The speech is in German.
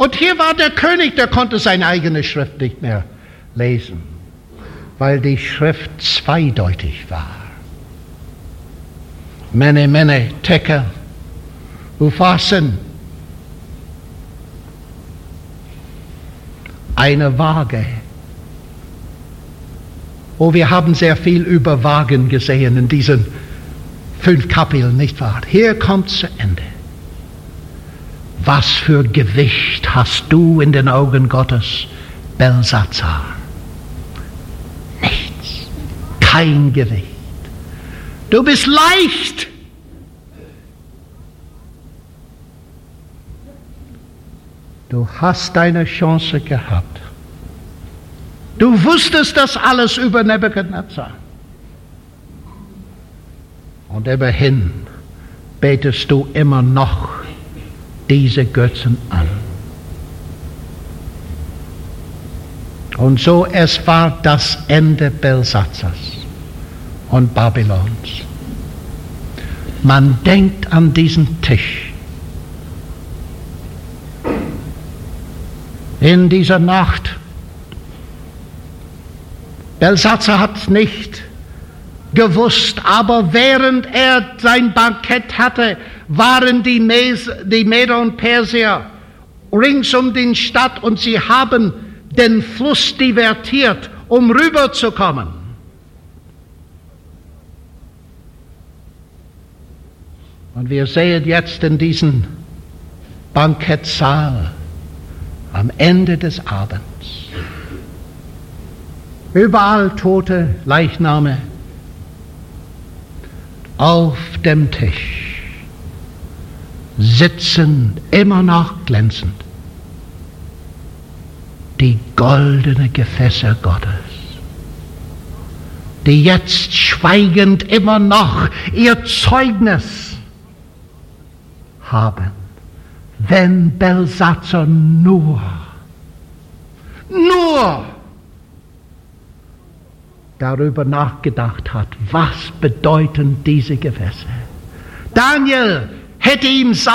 Und hier war der König, der konnte seine eigene Schrift nicht mehr lesen, weil die Schrift zweideutig war. Mene, tekel, upharsin. Eine Waage. Oh, wir haben sehr viel über Wagen gesehen in diesen 5 Kapiteln, nicht wahr? Hier kommt zu Ende. Was für Gewicht hast du in den Augen Gottes, Belsatzar? Nichts. Kein Gewicht. Du bist leicht. Du hast deine Chance gehabt. Du wusstest das alles über Nebukadnezar. Und immerhin betest du immer noch diese Götzen an. Und so, es war das Ende Belsatzars und Babylons. Man denkt an diesen Tisch. In dieser Nacht. Belsatzar hat es nicht gewusst, aber während er sein Bankett hatte, waren die Meder und Perser rings um die Stadt und sie haben den Fluss divertiert, um rüberzukommen. Und wir sehen jetzt in diesem Bankettsaal am Ende des Abends überall tote Leichname auf dem Tisch, sitzen immer noch glänzend die goldenen Gefäße Gottes, die jetzt schweigend immer noch ihr Zeugnis haben, wenn Belsatzar nur darüber nachgedacht hat, was bedeuten diese Gefäße. Daniel hätte ihm sagen